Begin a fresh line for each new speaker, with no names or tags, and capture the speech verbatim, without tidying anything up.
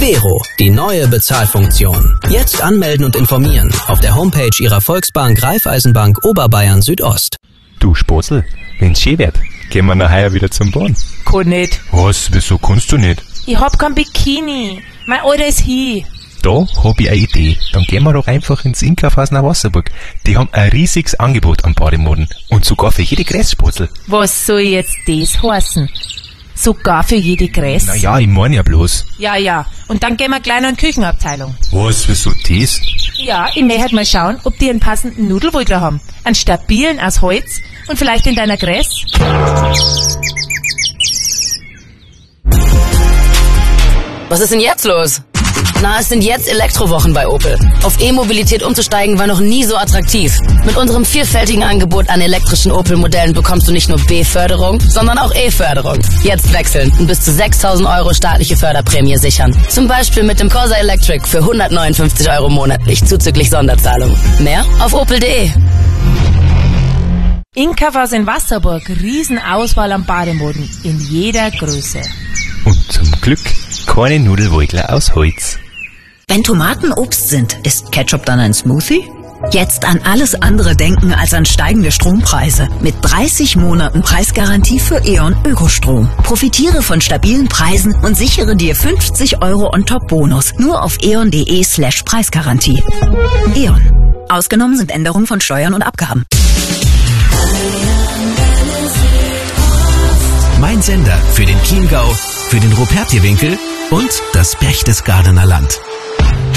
Bero, die neue Bezahlfunktion. Jetzt anmelden und informieren auf der Homepage Ihrer Volksbank Raiffeisenbank Oberbayern Südost.
Du Spotzel, wenn's schön wird, gehen wir nachher wieder zum Bahn.
Kann nicht.
Was, wieso kannst du nicht?
Ich hab kein Bikini. Mein Alter ist hin.
Da hab ich eine Idee. Dann gehen wir doch einfach ins Inkaufhaus nach Wasserburg. Die haben ein riesiges Angebot an Bademoden. Und sogar für jede Grässpotzel.
Was soll jetzt das heißen? Sogar für jede Gräs?
Na ja, ich meine ja bloß.
Ja, ja. Und dann gehen wir gleich noch in die Küchenabteilung.
Was, wieso das?
Ja, ich möchte halt mal schauen, ob die einen passenden Nudelwolkler haben. Einen stabilen aus Holz und vielleicht in deiner Gräs.
Was ist denn jetzt los? Na, es sind jetzt Elektrowochen bei Opel. Auf E-Mobilität umzusteigen war noch nie so attraktiv. Mit unserem vielfältigen Angebot an elektrischen Opel-Modellen bekommst du nicht nur B-Förderung, sondern auch E-Förderung. Jetzt wechseln und bis zu sechstausend Euro staatliche Förderprämie sichern. Zum Beispiel mit dem Corsa Electric für hundertneunundfünfzig Euro monatlich zuzüglich Sonderzahlung. Mehr auf opel punkt de.
Inkavas in Wasserburg, Riesenauswahl an Bademoden in jeder Größe.
Und zum Glück keine Nudelwolkler aus Holz.
Wenn Tomaten Obst sind, ist Ketchup dann ein Smoothie? Jetzt an alles andere denken als an steigende Strompreise. Mit dreißig Monaten Preisgarantie für E.ON Ökostrom. Profitiere von stabilen Preisen und sichere dir fünfzig Euro On-Top-Bonus. Nur auf eon.de slash Preisgarantie. E.ON. Ausgenommen sind Änderungen von Steuern und Abgaben.
Mein Sender für den Chiemgau, für den Rupertierwinkel und das Berchtesgadener Land.